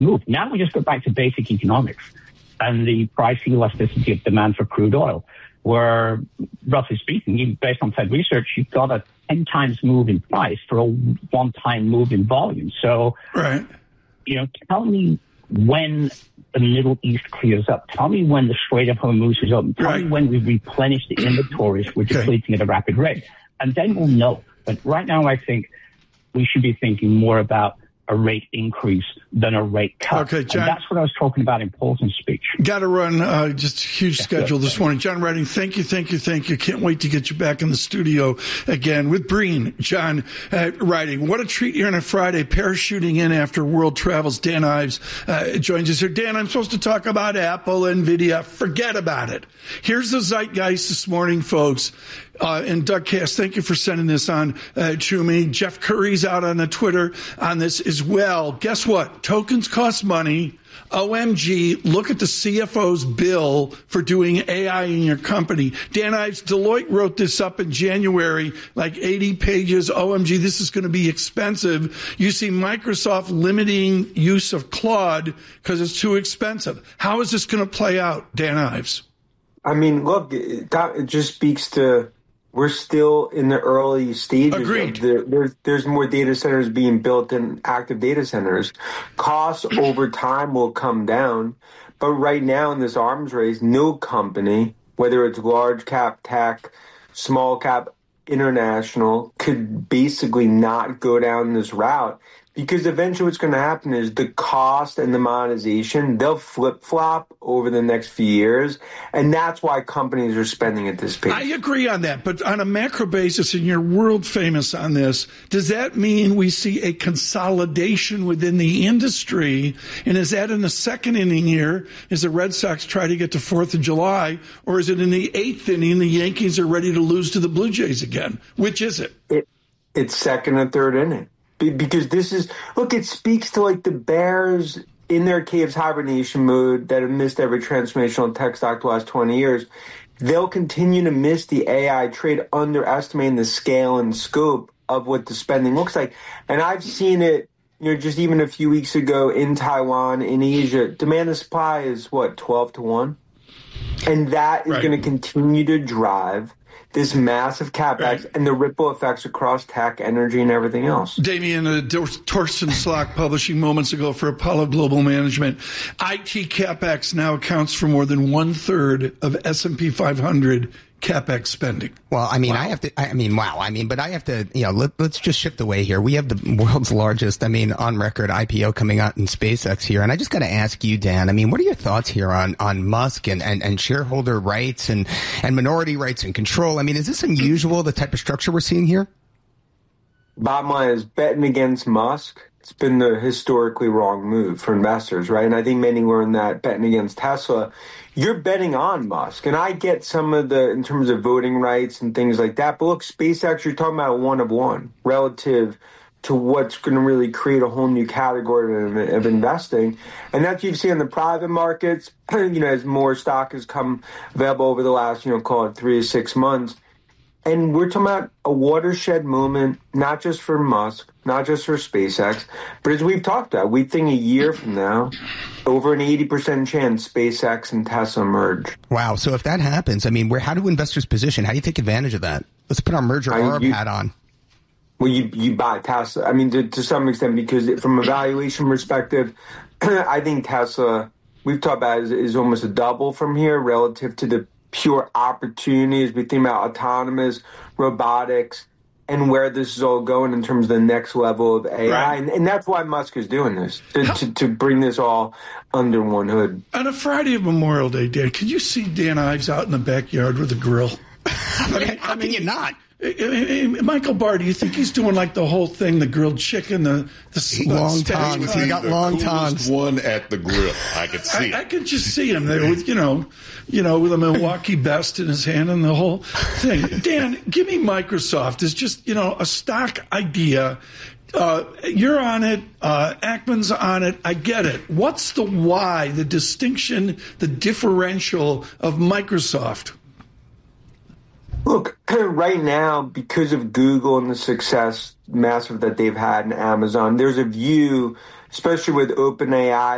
move. Now we just go back to basic economics and the price elasticity of demand for crude oil, where, roughly speaking, based on Fed research, you've got a 10 times move in price for a one-time move in volume. So, right. Tell me when the Middle East clears up. Tell me when the Strait of Hormuz is open. Tell me when we replenish the inventories we're depleting at a rapid rate. And then we'll know. But right now, I think we should be thinking more about a rate increase than a rate cut. Okay, John. And that's what I was talking about in Paulson's speech. Got to run. Just a huge schedule this morning. John Ryding, thank you. Can't wait to get you back in the studio again with Breen. John Ryding. What a treat here on a Friday, parachuting in after World Travels. Dan Ives joins us here. Dan, I'm supposed to talk about Apple, NVIDIA. Forget about it. Here's the zeitgeist this morning, folks. And Doug Cass, thank you for sending this on to me. Jeff Curry's out on the Twitter on this as well. Guess what? Tokens cost money. OMG, look at the CFO's bill for doing AI in your company. Dan Ives, Deloitte wrote this up in January, like 80 pages. OMG, this is going to be expensive. You see Microsoft limiting use of Claude because it's too expensive. How is this going to play out, Dan Ives? I mean, look, it just speaks to we're still in the early stages. Agreed. There's more data centers being built than active data centers. Costs over time will come down. But right now in this arms race, no company, whether it's large cap tech, small cap international, could basically not go down this route. Because eventually what's going to happen is the cost and the monetization, they'll flip-flop over the next few years. And that's why companies are spending at this pace. I agree on that. But on a macro basis, and you're world famous on this, does that mean we see a consolidation within the industry? And is that in the second inning here as the Red Sox try to get to 4th of July? Or is it in the 8th inning the Yankees are ready to lose to the Blue Jays again? Which is it? It's second and third inning. Because this is, look, it speaks to like the bears in their caves hibernation mode that have missed every transformational tech stock the last 20 years. They'll continue to miss the AI trade, underestimating the scale and scope of what the spending looks like. And I've seen it, just even a few weeks ago in Taiwan, in Asia, demand and supply is 12 to 1. And that is going to continue to drive this massive CapEx and the ripple effects across tech, energy, and everything else. Damien, Torsten Slok publishing moments ago for Apollo Global Management. IT CapEx now accounts for more than 1/3 of S&P 500 CapEx spending. Well, I mean, but I have to, let's just shift away here. We have the world's largest, on record IPO coming out in SpaceX here. And I just got to ask you, Dan, what are your thoughts here on Musk and shareholder rights and minority rights and control? Is this unusual, the type of structure we're seeing here? Bottom line is betting against Musk. It's been the historically wrong move for investors, right? And I think many learned that betting against Tesla, you're betting on Musk. And I get some of in terms of voting rights and things like that. But look, SpaceX, you're talking about a one of one relative to what's going to really create a whole new category of investing. And that's what you've seen in the private markets, as more stock has come available over the last, call it 3 to 6 months. And we're talking about a watershed moment, not just for Musk, not just for SpaceX, but as we've talked about, we think a year from now, over an 80% chance SpaceX and Tesla merge. Wow. So if that happens, how do investors position? How do you take advantage of that? Let's put our merger ARB hat on. Well, you buy Tesla. To some extent, because from a valuation perspective, I think Tesla, we've talked about is almost a double from here relative to the pure opportunities. We think about autonomous robotics and where this is all going in terms of the next level of AI. Right. And that's why Musk is doing this, to bring this all under one hood. On a Friday of Memorial Day, Dan, could you see Dan Ives out in the backyard with a grill? How can you not? Michael Barr, do you think he's doing like the whole thing, the grilled chicken, the long tongs? He got long tongs. One at the grill. I could see it. I could just see him there with, with a Milwaukee best in his hand and the whole thing. Dan, give me Microsoft. It's just, a stock idea. You're on it. Ackman's on it. I get it. What's the why, the distinction, the differential of Microsoft? Look, right now, because of Google and the success massive that they've had in Amazon, there's a view, especially with OpenAI,